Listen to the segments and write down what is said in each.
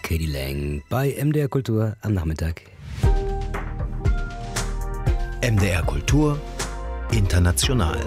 k.d. lang bei MDR Kultur am Nachmittag. MDR Kultur international.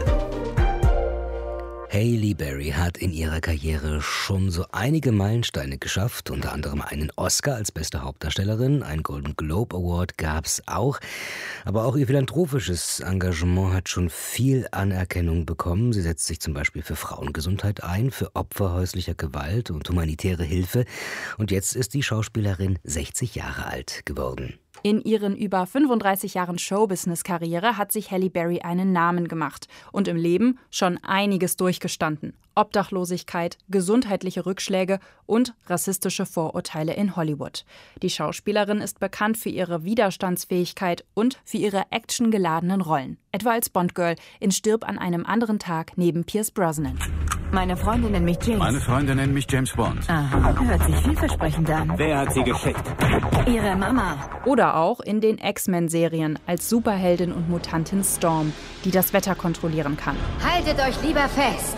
Halle Berry hat in ihrer Karriere schon so einige Meilensteine geschafft, unter anderem einen Oscar als beste Hauptdarstellerin, einen Golden Globe Award gab's auch. Aber auch ihr philanthropisches Engagement hat schon viel Anerkennung bekommen. Sie setzt sich zum Beispiel für Frauengesundheit ein, für Opfer häuslicher Gewalt und humanitäre Hilfe. Und jetzt ist die Schauspielerin 60 Jahre alt geworden. In ihren über 35 Jahren Showbusiness-Karriere hat sich Halle Berry einen Namen gemacht und im Leben schon einiges durchgestanden. Obdachlosigkeit, gesundheitliche Rückschläge und rassistische Vorurteile in Hollywood. Die Schauspielerin ist bekannt für ihre Widerstandsfähigkeit und für ihre actiongeladenen Rollen. Etwa als Bond-Girl in Stirb an einem anderen Tag neben Pierce Brosnan. Meine Freunde nennen mich James. Meine Freunde nennen mich James Bond. Aha, hört sich vielversprechend an. Wer hat sie geschickt? Ihre Mama. Oder auch in den X-Men-Serien als Superheldin und Mutantin Storm, die das Wetter kontrollieren kann. Haltet euch lieber fest!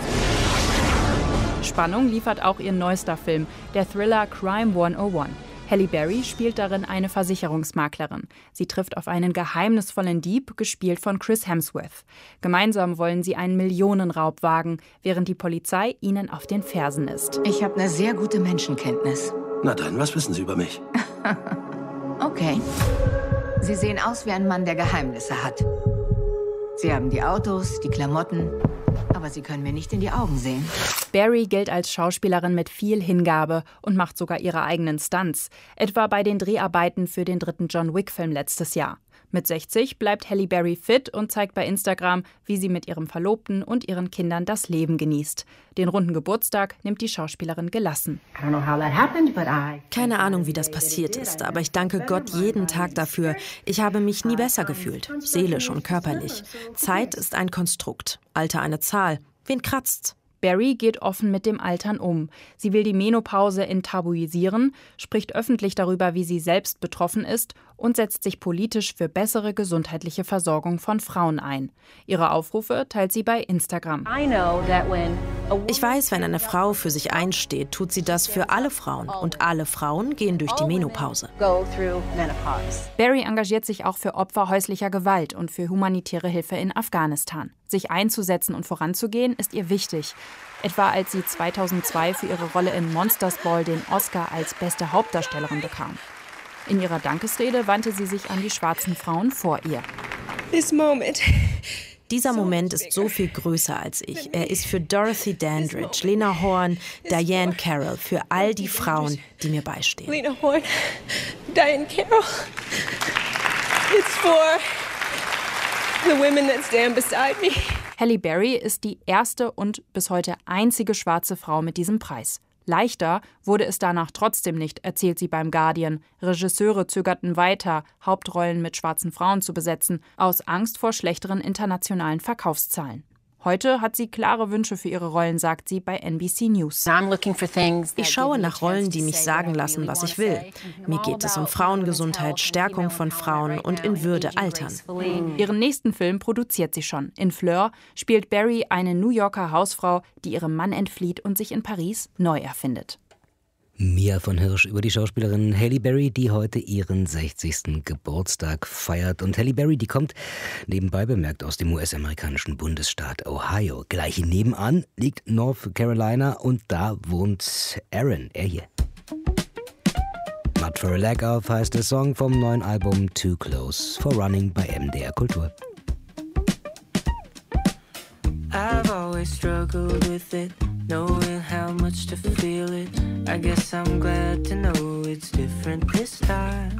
Spannung liefert auch ihr neuester Film, der Thriller Crime 101. Halle Berry spielt darin eine Versicherungsmaklerin. Sie trifft auf einen geheimnisvollen Dieb, gespielt von Chris Hemsworth. Gemeinsam wollen sie einen Millionenraub wagen, während die Polizei ihnen auf den Fersen ist. Ich habe eine sehr gute Menschenkenntnis. Na dann, was wissen Sie über mich? Okay. Sie sehen aus wie ein Mann, der Geheimnisse hat. Sie haben die Autos, die Klamotten, aber Sie können mir nicht in die Augen sehen. Berry gilt als Schauspielerin mit viel Hingabe und macht sogar ihre eigenen Stunts. Etwa bei den Dreharbeiten für den 3. John Wick-Film letztes Jahr. Mit 60 bleibt Halle Berry fit und zeigt bei Instagram, wie sie mit ihrem Verlobten und ihren Kindern das Leben genießt. Den runden Geburtstag nimmt die Schauspielerin gelassen. Keine Ahnung, wie das passiert ist, aber ich danke Gott jeden Tag dafür. Ich habe mich nie besser gefühlt, seelisch und körperlich. Zeit ist ein Konstrukt, Alter eine Zahl. Wen kratzt's? Berry geht offen mit dem Altern um. Sie will die Menopause enttabuisieren, spricht öffentlich darüber, wie sie selbst betroffen ist und setzt sich politisch für bessere gesundheitliche Versorgung von Frauen ein. Ihre Aufrufe teilt sie bei Instagram. Ich weiß, wenn eine Frau für sich einsteht, tut sie das für alle Frauen. Und alle Frauen gehen durch die Menopause. Berry engagiert sich auch für Opfer häuslicher Gewalt und für humanitäre Hilfe in Afghanistan. Sich einzusetzen und voranzugehen, ist ihr wichtig. Etwa als sie 2002 für ihre Rolle in Monsters Ball den Oscar als beste Hauptdarstellerin bekam. In ihrer Dankesrede wandte sie sich an die schwarzen Frauen vor ihr. Dieser Moment ist so viel größer als ich. Er ist für Dorothy Dandridge, Lena Horne, Diane Carroll, für all die Frauen, die mir beistehen. Lena Horne, Diane Carroll. It's for the women that stand beside me. Halle Berry ist die erste und bis heute einzige schwarze Frau mit diesem Preis. Leichter wurde es danach trotzdem nicht, erzählt sie beim Guardian. Regisseure zögerten weiter, Hauptrollen mit schwarzen Frauen zu besetzen, aus Angst vor schlechteren internationalen Verkaufszahlen. Heute hat sie klare Wünsche für ihre Rollen, sagt sie bei NBC News. Ich schaue nach Rollen, die mich sagen lassen, was ich will. Mir geht es um Frauengesundheit, Stärkung von Frauen und in Würde altern. Ihren nächsten Film produziert sie schon. In Fleur spielt Berry eine New Yorker Hausfrau, die ihrem Mann entflieht und sich in Paris neu erfindet. Mia von Hirsch über die Schauspielerin Halle Berry, die heute ihren 60. Geburtstag feiert. Und Halle Berry, die kommt nebenbei bemerkt aus dem US-amerikanischen Bundesstaat Ohio. Gleich nebenan liegt North Carolina und da wohnt Aaron, er hier. Mud for a Leg Off heißt der Song vom neuen Album Too Close for Running bei MDR Kultur. I've always struggled with it, knowing how much to feel it. I guess I'm glad to know it's different this time.